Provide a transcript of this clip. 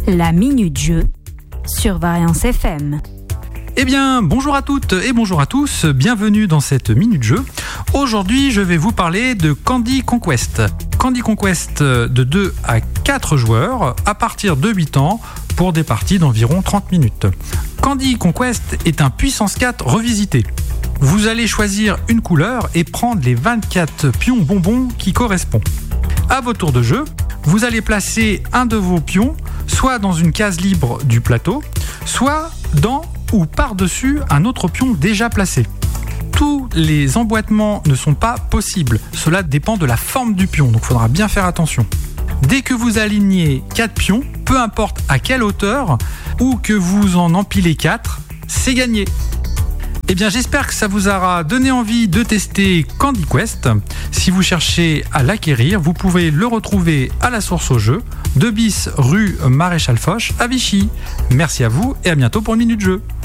La Minute Jeu sur Variance FM. Eh bien, bonjour à toutes et bonjour à tous, bienvenue dans cette Minute Jeu. Aujourd'hui, je vais vous parler de Candy Conquest. Candy Conquest de 2 à 4 joueurs à partir de 8 ans pour des parties d'environ 30 minutes. Candy Conquest est un puissance 4 revisité. Vous allez choisir une couleur et prendre les 24 pions bonbons qui correspondent. À votre tour de jeu, vous allez placer un de vos pions soit dans une case libre du plateau, soit dans ou par-dessus un autre pion déjà placé. Tous les emboîtements ne sont pas possibles. Cela dépend de la forme du pion, donc il faudra bien faire attention. Dès que vous alignez 4 pions, peu importe à quelle hauteur, ou que vous en empilez 4, c'est gagné. Eh bien, j'espère que ça vous aura donné envie de tester Candy Quest. Si vous cherchez à l'acquérir, vous pouvez le retrouver à la source au jeu, 2 bis rue Maréchal Foch à Vichy. Merci à vous et à bientôt pour une Minute Jeu.